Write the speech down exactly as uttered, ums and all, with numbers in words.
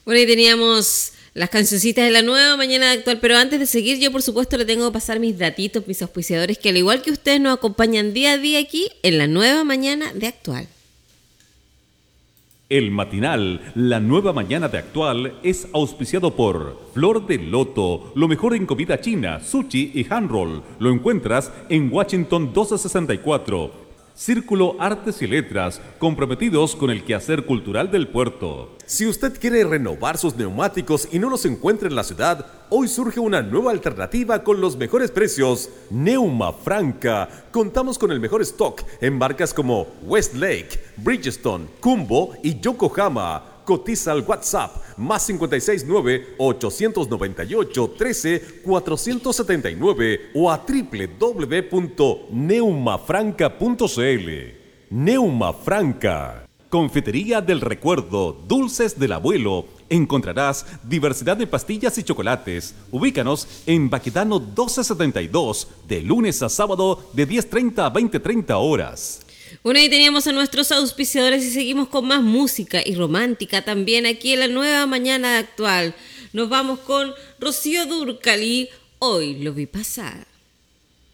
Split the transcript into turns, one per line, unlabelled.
Bueno, y teníamos las cancioncitas de la nueva mañana de actual, pero antes de seguir, yo por supuesto le tengo que pasar mis datitos, mis auspiciadores, que al igual que ustedes nos acompañan día a día aquí en la nueva mañana de actual.
El matinal, la nueva mañana de actual, es auspiciado por Flor de Loto, lo mejor en comida china, sushi y hand roll. Lo encuentras en Washington doce sesenta y cuatro. Círculo Artes y Letras, comprometidos con el quehacer cultural del puerto.
Si usted quiere renovar sus neumáticos y no los encuentra en la ciudad, hoy surge una nueva alternativa con los mejores precios. Neuma Franca. Contamos con el mejor stock en marcas como Westlake, Bridgestone, Kumbo y Yokohama. Cotiza al WhatsApp más cinco seis nueve, ocho nueve ocho, uno tres, cuatro siete nueve o a doble u doble u doble u punto neumafranca punto c l. Neuma Franca. Confitería del Recuerdo, Dulces del Abuelo. Encontrarás diversidad de pastillas y chocolates. Ubícanos en Baquedano doce setenta y dos, de lunes a sábado de diez treinta a veinte treinta horas.
Bueno, ahí teníamos a nuestros auspiciadores y seguimos con más música y romántica también aquí en la nueva mañana actual. Nos vamos con Rocío Dúrcal y Hoy lo vi pasar.